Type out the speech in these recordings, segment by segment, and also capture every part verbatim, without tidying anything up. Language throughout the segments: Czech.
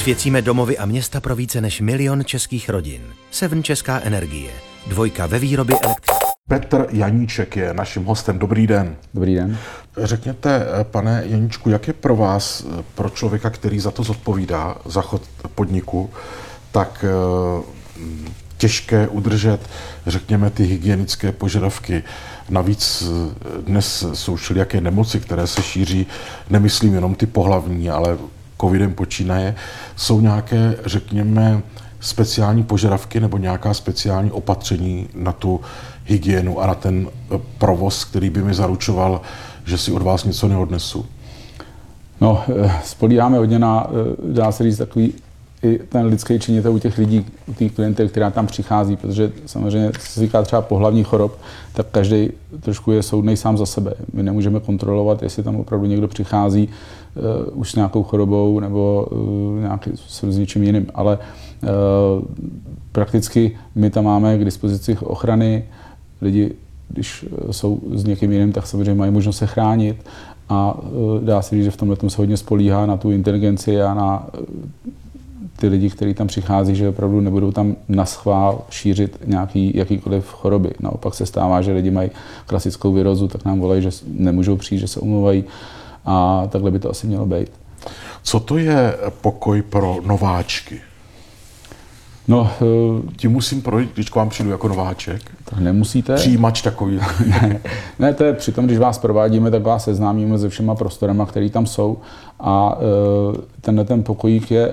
Osvěcíme domovy a města pro více než milion českých rodin. Seven Česká energie. Dvojka ve výrobě elektřiny. Petr Janíček je naším hostem. Dobrý den. Dobrý den. Řekněte, pane Janíčku, jak je pro vás, pro člověka, který za to zodpovídá, za chod podniku, tak těžké udržet, řekněme, ty hygienické požadavky. Navíc dnes jsou všelijaké nemoci, které se šíří, nemyslím jenom ty pohlavní, ale covidem počínaje. Jsou nějaké, řekněme, speciální požadavky nebo nějaká speciální opatření na tu hygienu a na ten provoz, který by mi zaručoval, že si od vás něco neodnesu? No, spolíháme hodně na, dá se říct, takový i ten lidský činitel u těch lidí, u těch klientů, která tam přichází, protože samozřejmě, co se týká třeba pohlavních chorob, tak každý trošku je soudnej sám za sebe. My nemůžeme kontrolovat, jestli tam opravdu někdo přichází uh, už s nějakou chorobou nebo uh, nějaký, s něčím jiným, ale uh, prakticky my tam máme k dispozici ochrany. Lidi, když jsou s někým jiným, tak samozřejmě mají možnost se chránit a uh, dá se říct, že v tomhle se hodně spolíhá na tu inteligenci a na uh, ty lidi, kteří tam přichází, že opravdu nebudou tam naschvál šířit nějaký, jakýkoliv choroby. Naopak se stává, že lidi mají klasickou virózu, tak nám volají, že nemůžou přijít, že se omlouvají a takhle by to asi mělo být. Co to je pokoj pro nováčky? No, tím musím projít, když k vám přijdu jako nováček? Tak nemusíte. Přijímač takový. ne, ne, to je přitom, když vás provádíme, tak vás seznámíme se všema prostorama, které tam jsou. A tenhle ten pokojík je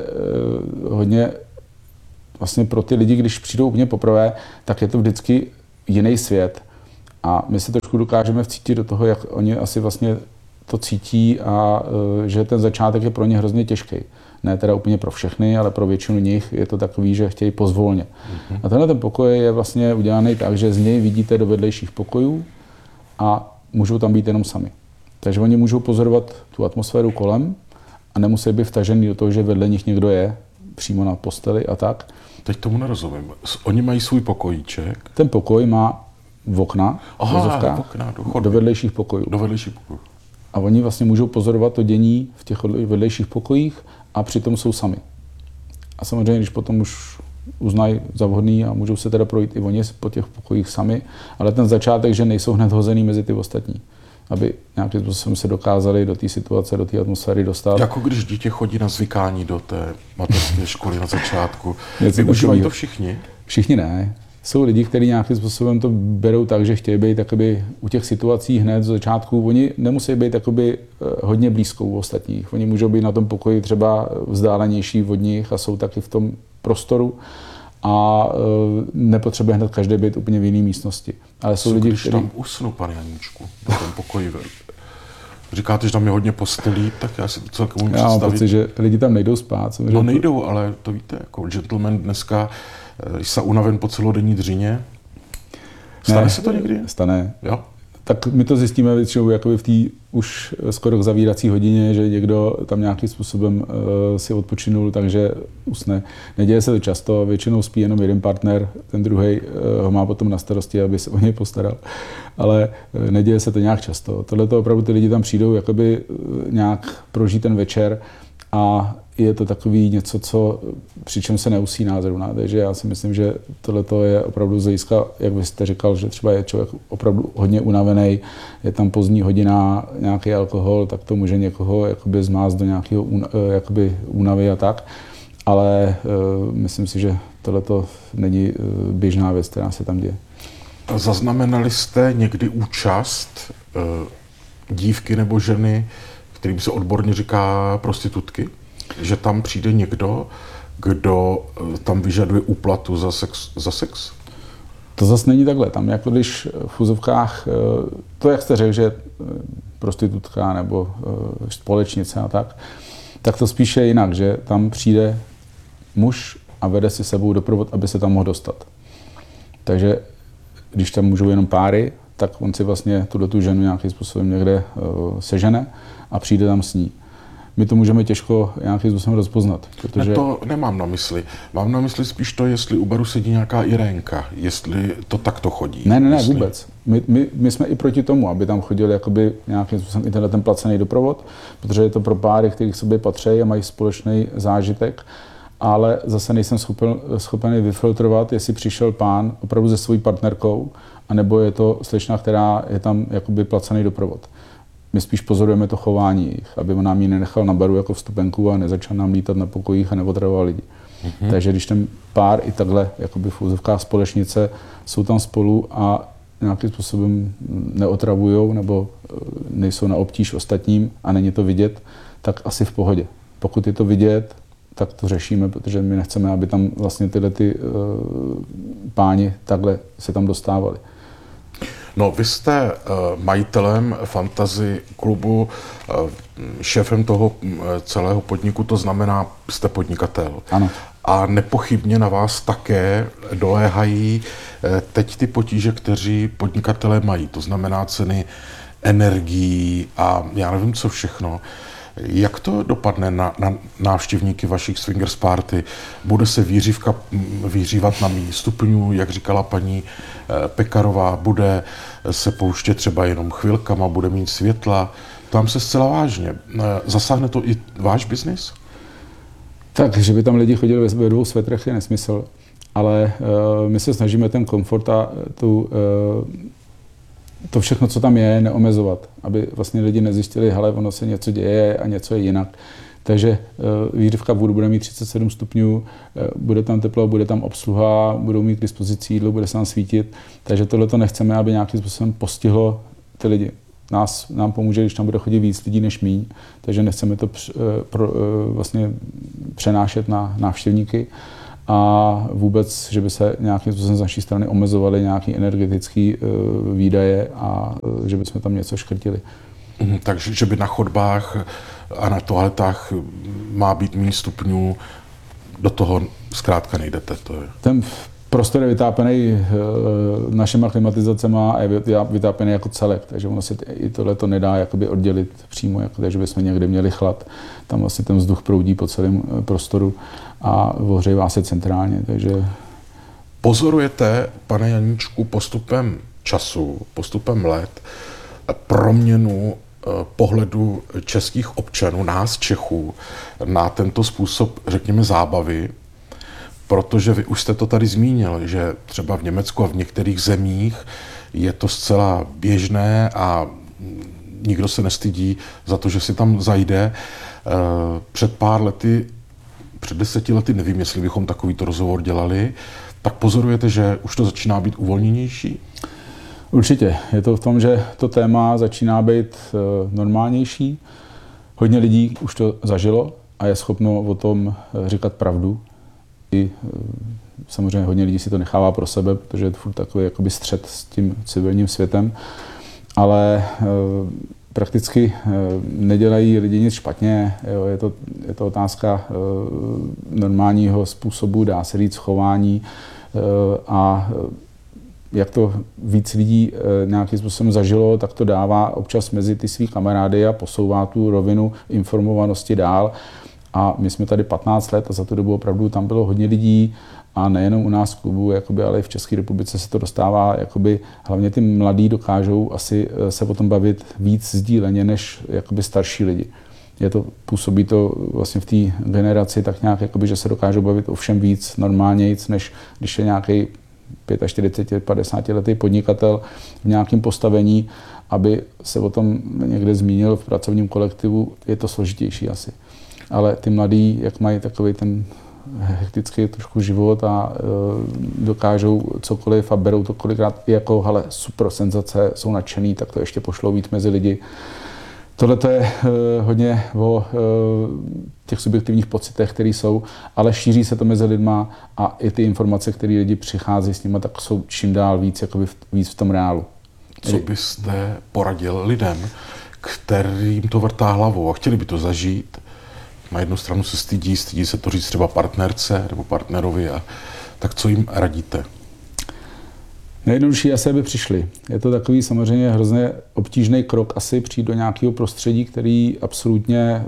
hodně vlastně pro ty lidi, když přijdou úplně poprvé, tak je to vždycky jiný svět. A my se trošku dokážeme vcítit do toho, jak oni asi vlastně to cítí a že ten začátek je pro ně hrozně těžký. Ne teda úplně pro všechny, ale pro většinu nich je to takový, že chtějí pozvolně. Mm-hmm. A tenhle ten pokoj je vlastně udělaný tak, že z něj vidíte do vedlejších pokojů a můžou tam být jenom sami. Takže oni můžou pozorovat tu atmosféru kolem a nemusí být vtažený do toho, že vedle nich někdo je, přímo na posteli a tak. Teď tomu nerozumím. Oni mají svůj pokojíček. Ten pokoj má v okna, Aha, v okna do, do vedlejších pokojů. Do vedlejších pokojů. A oni vlastně můžou pozorovat to dění v těch vedlejších pokojích a přitom jsou sami. A samozřejmě, když potom už uznají za vhodný a můžou se teda projít i oni po těch pokojích sami, ale ten začátek, že nejsou hned hozený mezi ty ostatní, aby nějakým způsobem se dokázali do té situace, do té atmosféry dostat. Jako když dítě chodí na zvykání do té mateřské školy na začátku. Využívají to všichni? Všichni ne. Jsou lidi, kteří nějakým způsobem to berou tak, že chtějí být takoby, u těch situací hned z začátku. Oni nemusí být takoby, hodně blízko u ostatních. Oni můžou být na tom pokoji třeba vzdálenější od nich a jsou taky v tom prostoru a e, nepotřebuje hned každý být úplně v jiné místnosti. Ale jsou Co, lidi, když který... tam usnu, pane Janíčku, na tom pokoji. Říkáte, že tam je hodně postelí, tak já si to celkem můžu představit. Já mám pocit, že lidi tam nejdou spát. No nejdou, ale to víte, jako gentleman dneska se unaven po celodenní dřině. Stane ne, se to někdy? Stane. Jo? Tak my to zjistíme většinou jakoby v té už skoro k zavírací hodině, že někdo tam nějakým způsobem uh, si odpočinul, takže usne. Neděje se to často, většinou spí jenom jeden partner, ten druhý uh, ho má potom na starosti, aby se o něj postaral. Ale uh, neděje se to nějak často. Tohle to opravdu ty lidi tam přijdou jakoby uh, nějak prožít ten večer a je to takový něco, co, při čem se neusíná zrovna. Takže já si myslím, že tohle je opravdu z hlediska, jak vy jste říkal, že třeba je člověk opravdu hodně unavený, je tam pozdní hodina, nějaký alkohol, tak to může někoho jakoby zmást do nějakého jakoby únavy a tak. Ale uh, myslím si, že tohle není uh, běžná věc, která se tam děje. Zaznamenali jste někdy účast uh, dívky nebo ženy, kterým se odborně říká prostitutky? Že tam přijde někdo, kdo tam vyžaduje úplatu za sex? Za sex? To zase není takhle. Tam jako když v úzovkách, to jak jste řekl, že prostitutka nebo společnice a tak, tak to spíše jinak, že tam přijde muž a vede si sebou doprovod, aby se tam mohl dostat. Takže když tam můžou jenom páry, tak on si vlastně tuto tu ženu nějakým způsobem někde sežene a přijde tam s ní. my to můžeme těžko nějakým způsobem rozpoznat. Protože... Ne, to nemám na mysli. Mám na mysli spíš to, jestli u baru sedí nějaká Irénka, jestli to takto chodí. Ne, ne, ne, jestli... vůbec. My, my, my jsme i proti tomu, aby tam chodil jakoby nějakým způsobem i tenhle ten placený doprovod, protože je to pro páry, který k sobě patří a mají společný zážitek. Ale zase nejsem schopen, schopen vyfiltrovat, jestli přišel pán opravdu se svojí partnerkou, anebo je to slečna, která je tam jakoby placený doprovod. My spíš pozorujeme to chování jich, aby on nám ji nenechal na baru jako vstupenku a nezačal nám lítat na pokojích a neotravoval lidi. Mm-hmm. Takže když ten pár i takhle jakoby v úzovkách společnice jsou tam spolu a nějakým způsobem neotravujou nebo nejsou na obtíž ostatním a není to vidět, tak asi v pohodě. Pokud je to vidět, tak to řešíme, protože my nechceme, aby tam vlastně tyhle ty uh, páni takhle se tam dostávali. No, vy jste uh, majitelem Fantasy klubu, uh, šéfem toho uh, celého podniku, to znamená, jste podnikatel. Ano. A nepochybně na vás také doléhají uh, teď ty potíže, kteří podnikatelé mají. To znamená ceny energií a já nevím, co všechno. Jak to dopadne na, na návštěvníky vašich swingers party? Bude se výřivka výřívat na míň stupňů, jak říkala paní Pekarová, bude se pouštět třeba jenom chvilkama, bude mít světla? Tam se zcela vážně. Zasáhne to i váš biznis? Tak, že by tam lidi chodili ve dvou svetrech, je nesmysl. Ale uh, my se snažíme ten komfort a tu uh, to všechno, co tam je, neomezovat, aby vlastně lidi nezjistili, hele, ono se něco děje a něco je jinak. Takže uh, výřivka bude mít třicet sedm stupňů, uh, bude tam teplo, bude tam obsluha, budou mít k dispozici jídlo, bude se tam svítit. Takže tohle to nechceme, aby nějakým způsobem postihlo ty lidi. Nás, nám pomůže, když tam bude chodit víc lidí než míň, takže nechceme to př, uh, pro, uh, vlastně přenášet na návštěvníky. A vůbec, že by se nějakým způsobem z naší strany omezovaly nějaké energetické uh, výdaje a uh, že bychom tam něco škrtili. Mm, takže, že by na chodbách a na toaletách má být méně stupňů, do toho zkrátka nejdete, to je. Ten prostor je vytápený uh, našima klimatizacema a je vytápený jako celek, takže ono se i tohle to nedá jakoby oddělit přímo, jako, takže bychom někde měli chlad. Tam vlastně ten vzduch proudí po celém prostoru a ohřívá se centrálně, takže... Pozorujete, pane Janíčku, postupem času, postupem let, proměnu pohledu českých občanů, nás Čechů, na tento způsob, řekněme, zábavy, protože vy už jste to tady zmínil, že třeba v Německu a v některých zemích je to zcela běžné a nikdo se nestydí za to, že si tam zajde. Před pár lety, před deseti lety, nevím, jestli bychom takovýto rozhovor dělali, tak pozorujete, že už to začíná být uvolněnější? Určitě. Je to v tom, že to téma začíná být normálnější. Hodně lidí už to zažilo a je schopno o tom říkat pravdu. I samozřejmě hodně lidí si to nechává pro sebe, protože je to furt takový jakoby střet s tím civilním světem. Ale prakticky nedělají lidi nic špatně, jo, je, to, je to otázka normálního způsobu, dá se říct, chování a jak to víc lidí nějakým způsobem zažilo, tak to dává občas mezi ty svý kamarády a posouvá tu rovinu informovanosti dál. A my jsme tady patnáct let a za tu dobu opravdu tam bylo hodně lidí a nejenom u nás v klubu, jakoby, ale i v České republice se to dostává, jakoby, hlavně ty mladí dokážou asi se o tom bavit víc sdíleně než jakoby starší lidi. Je to, působí to vlastně v té generaci tak nějak, jakoby, že se dokážou bavit o všem víc normálnějc, než když je nějaký čtyřicet, padesát letý podnikatel v nějakém postavení, aby se o tom někde zmínil v pracovním kolektivu, je to složitější asi. Ale ty mladí, jak mají takový ten hektický trošku život a e, dokážou cokoliv a berou to kolikrát i jako hele, super senzace, jsou nadšený, tak to ještě pošlou víc mezi lidi. Tohle to je e, hodně o e, těch subjektivních pocitech, které jsou, ale šíří se to mezi lidma a i ty informace, které lidi přichází s nimi, tak jsou čím dál víc, jakoby v, víc v tom reálu. Co byste poradil lidem, kterým to vrtá hlavou a chtěli by to zažít? Na jednu stranu se stydí, stydí se to říct třeba partnerce nebo partnerovi, a tak co jim radíte? Nejjednodušší asi, aby přišli. Je to takový samozřejmě hrozně obtížný krok asi přijít do nějakého prostředí, který absolutně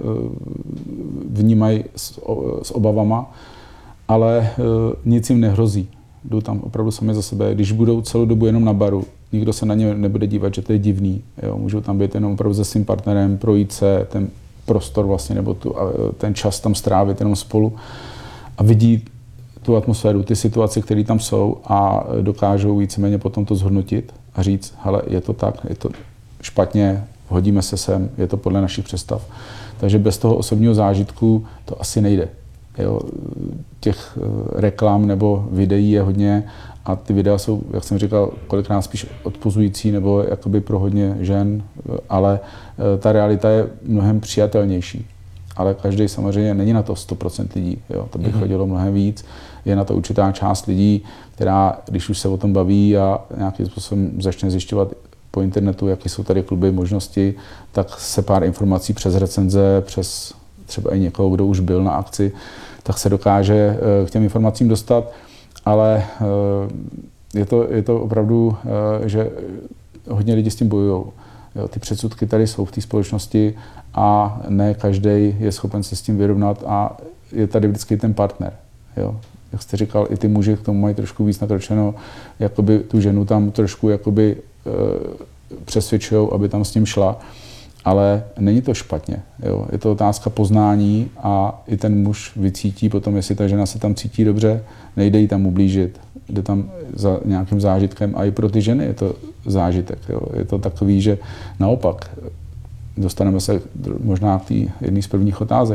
vnímají s obavama, ale nic jim nehrozí. Jdou tam opravdu sami za sebe. Když budou celou dobu jenom na baru, nikdo se na ně nebude dívat, že to je divný. Jo, můžou tam být jenom opravdu se svým partnerem, projít se, ten prostor vlastně, nebo tu, ten čas tam strávit jenom spolu a vidí tu atmosféru, ty situace, které tam jsou a dokážou víceméně potom to zhodnotit a říct, hele, je to tak, je to špatně, hodíme se sem, je to podle našich představ. Takže bez toho osobního zážitku to asi nejde. Jo, těch reklam nebo videí je hodně a ty videa jsou, jak jsem říkal, kolikrát spíš odpuzující nebo jakoby pro hodně žen, ale ta realita je mnohem přijatelnější. Ale každý samozřejmě není na to sto procent lidí, jo, to by chodilo mnohem víc. Je na to určitá část lidí, která, když už se o tom baví a nějakým způsobem začne zjišťovat po internetu, jaké jsou tady kluby, možnosti, tak se pár informací přes recenze, přes třeba i někoho, kdo už byl na akci, tak se dokáže k těm informacím dostat, ale je to, je to opravdu, že hodně lidí s tím bojují. Ty předsudky tady jsou v té společnosti a ne každý je schopen se s tím vyrovnat a je tady vždycky ten partner. Jo. Jak jste říkal, i ty muži k tomu mají trošku víc nakročeno, jakoby tu ženu tam trošku jakoby, e, přesvědčujou, aby tam s ním šla. Ale není to špatně. Jo. Je to otázka poznání a i ten muž vycítí potom, jestli ta žena se tam cítí dobře, nejde jí tam ublížit, jde tam za nějakým zážitkem a i pro ty ženy je to zážitek. Jo. Je to takový, že naopak, dostaneme se možná k té jedné z prvních otázek.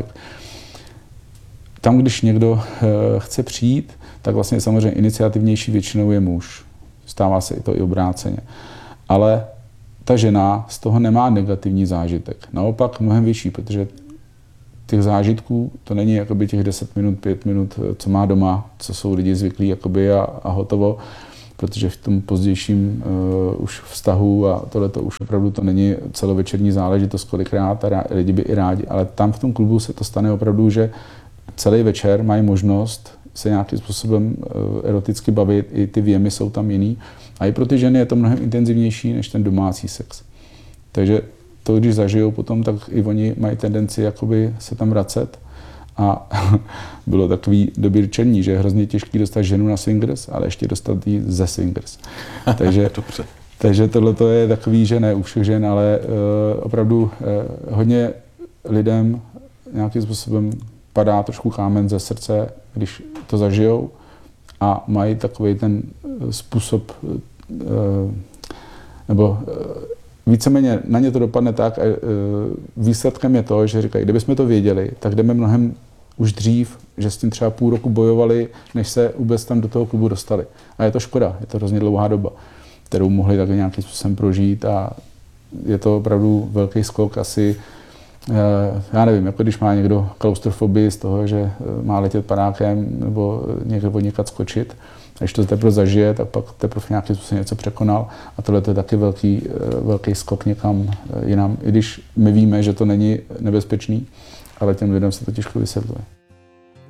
Tam, když někdo chce přijít, tak vlastně samozřejmě iniciativnější většinou je muž. Stává se i to i obráceně. Ale ta žena z toho nemá negativní zážitek. Naopak mnohem vyšší, protože těch zážitků to není jakoby těch deset minut, pět minut, co má doma, co jsou lidi zvyklí jakoby a, a hotovo, protože v tom pozdějším uh, už vztahu a tohle to už opravdu to není celovečerní záležitost kolikrát a lidi by i rádi, ale tam v tom klubu se to stane opravdu, že celý večer mají možnost se nějakým způsobem uh, eroticky bavit, i ty věmy jsou tam jiný. A i pro ty ženy je to mnohem intenzivnější než ten domácí sex. Takže to, když zažijou potom, tak i oni mají tendenci jakoby se tam vracet. A bylo takový doby černí, že je hrozně těžký dostat ženu na swingers, ale ještě dostat ji ze swingers. Takže, takže tohle je takový, že ne u všech žen, ale uh, opravdu uh, hodně lidem nějakým způsobem padá trošku kámen ze srdce, když to zažijou a mají takový ten způsob, nebo víceméně na ně to dopadne tak, výsledkem je to, že říkají, kdybychom to věděli, tak jdeme mnohem už dřív, že s tím třeba půl roku bojovali, než se vůbec tam do toho klubu dostali. A je to škoda, je to hrozně dlouhá doba, kterou mohli takhle nějakým způsobem prožít a je to opravdu velký skok asi. Já nevím, jako když má někdo klaustrofobii z toho, že má letět padákem nebo někde od někud skočit, a když to teprve zažije, tak pak teprve nějakým způsobem něco překonal a tohle je taky velký, velký skok někam jinam, i když my víme, že to není nebezpečný, ale těm lidem se to těžko vysvětluje.